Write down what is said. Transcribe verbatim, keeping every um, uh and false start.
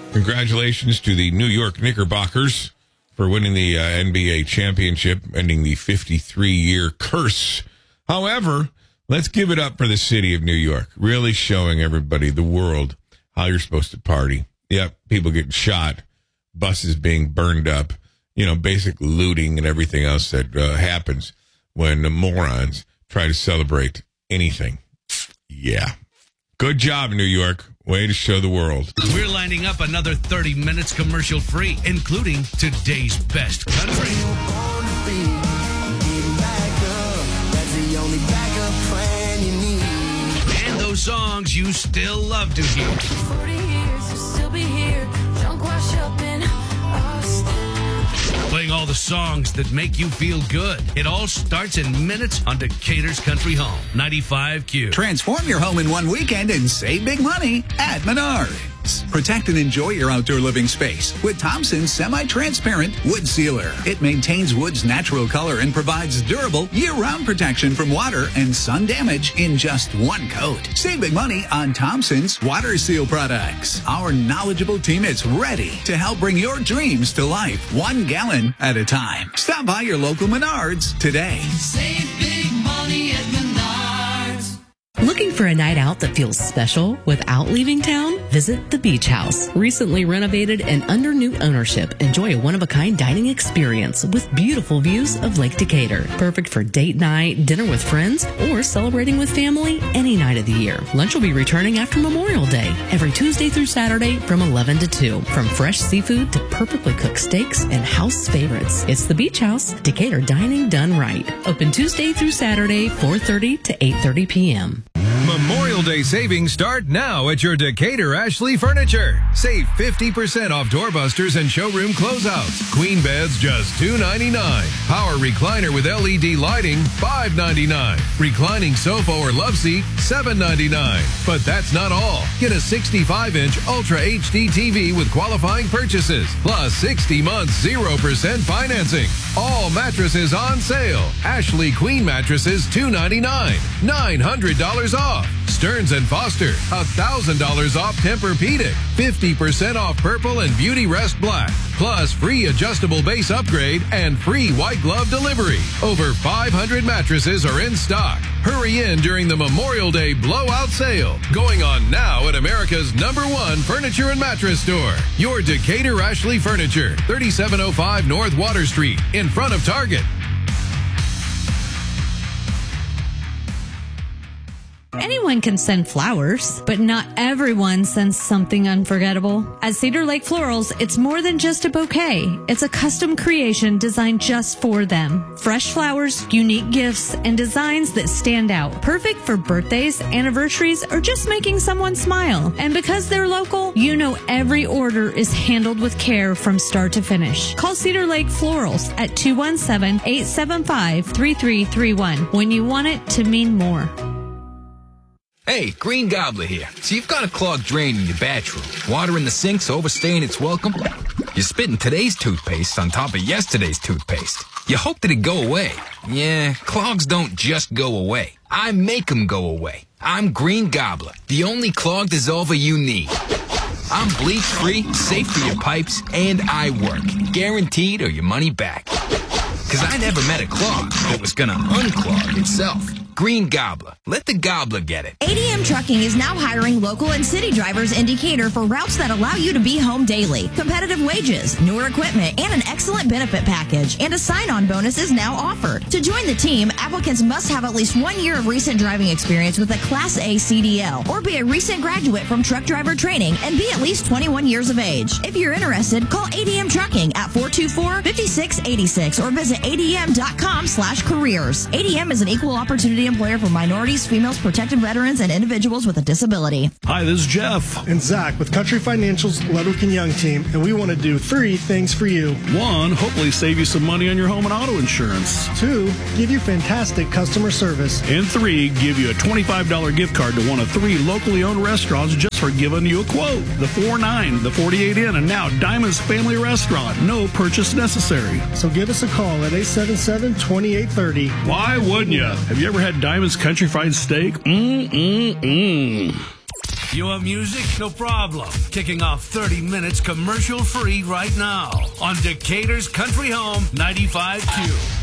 Congratulations to the New York Knickerbockers for winning the uh, N B A championship, ending the fifty-three-year curse. However, let's give it up for the city of New York, really showing everybody, the world, how you're supposed to party. Yep, people getting shot, buses being burned up, you know, basic looting and everything else that uh, happens when the morons try to celebrate anything. Yeah. Good job, New York. Way to show the world. We're lining up another thirty minutes commercial free, including today's best country. And those songs you still love to hear. forty years, you'll still be here. Drunk, wash up in Austin. Playing all the songs that make you feel good. It all starts in minutes on Decatur's Country Home, ninety-five Q. Transform your home in one weekend and save big money at Menards. Protect and enjoy your outdoor living space with Thompson's semi-transparent wood sealer. It maintains wood's natural color and provides durable year-round protection from water and sun damage in just one coat. Save big money on Thompson's water seal products. Our knowledgeable team is ready to help bring your dreams to life, one gallon at a time. Stop by your local Menards today. Save big money at Menards. Looking for a night out that feels special without leaving town? Visit the Beach House. Recently renovated and under new ownership, enjoy a one-of-a-kind dining experience with beautiful views of Lake Decatur. Perfect for date night, dinner with friends, or celebrating with family any night of the year. Lunch will be returning after Memorial Day, every Tuesday through Saturday from eleven to two. From fresh seafood to perfectly cooked steaks and house favorites. It's the Beach House, Decatur dining done right. Open Tuesday through Saturday, four thirty to eight thirty p.m. Memorial Day savings start now at your Decatur Ashley Furniture. Save fifty percent off doorbusters and showroom closeouts. Queen beds just two ninety-nine. Power recliner with L E D lighting five ninety-nine. Reclining sofa or love seat seven ninety-nine. But that's not all. Get a sixty-five inch Ultra H D T V with qualifying purchases plus sixty months zero percent financing. All mattresses on sale. Ashley Queen mattresses two ninety-nine. nine hundred dollars off. Stearns and Foster, one thousand dollars off Tempur-Pedic, fifty percent off Purple and Beauty Rest Black, plus free adjustable base upgrade and free white glove delivery. Over five hundred mattresses are in stock. Hurry in during the Memorial Day blowout sale, going on now at America's number one furniture and mattress store. Your Decatur Ashley Furniture, thirty-seven oh five North Water Street, in front of Target. Anyone can send flowers, but not everyone sends something unforgettable. At Cedar Lake Florals, it's more than just a bouquet. It's a custom creation designed just for them. Fresh flowers, unique gifts, and designs that stand out. Perfect for birthdays, anniversaries, or just making someone smile. And because they're local, you know every order is handled with care from start to finish. Call Cedar Lake Florals at two one seven, eight seven five, three three three one when you want it to mean more. Hey, Green Gobbler here. So you've got a clogged drain in your bathroom. Water in the sink's overstaying its welcome. You're spitting today's toothpaste on top of yesterday's toothpaste. You hope that it go away. Yeah, clogs don't just go away. I make them go away. I'm Green Gobbler, the only clog dissolver you need. I'm bleach-free, safe for your pipes, and I work. Guaranteed or your money back. Because I never met a clog that was going to unclog itself. Green Gobbler. Let the gobbler get it. A D M Trucking is now hiring local and city drivers in Decatur for routes that allow you to be home daily. Competitive wages, newer equipment, and an excellent benefit package. And a sign-on bonus is now offered. To join the team, applicants must have at least one year of recent driving experience with a Class A C D L or be a recent graduate from truck driver training and be at least twenty-one years of age. If you're interested, call A D M Trucking at four two four, five six eight six or visit A D M dot com slash careers. A D M is an equal opportunity employer for minorities, females, protected veterans, and individuals with a disability. Hi, this is Jeff. And Zach with Country Financial's Ludwig and Young team, and we want to do three things for you. One, hopefully save you some money on your home and auto insurance. Two, give you fantastic customer service. And three, give you a twenty-five dollars gift card to one of three locally owned restaurants just for giving you a quote. The four nine, the forty-eight Inn, and now Diamond's Family Restaurant. No purchase necessary. So give us a call at eight seven seven, two eight three zero. Why wouldn't you? Have you ever had Diamond's Country Fried Steak? Mmm, mmm, mmm. You want music? No problem. Kicking off thirty minutes commercial free right now on Decatur's Country Home ninety-five point two.